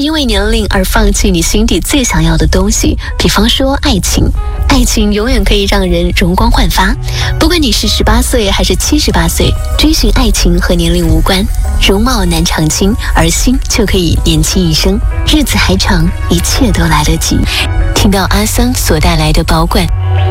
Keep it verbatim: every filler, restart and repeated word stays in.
因为年龄而放弃你心底最想要的东西，比方说爱情。爱情永远可以让人容光焕发，不管你是十八岁还是七十八岁，追寻爱情和年龄无关。容貌难长青，而心就可以年轻一生。日子还长，一切都来得及。听到阿桑所带来的保管。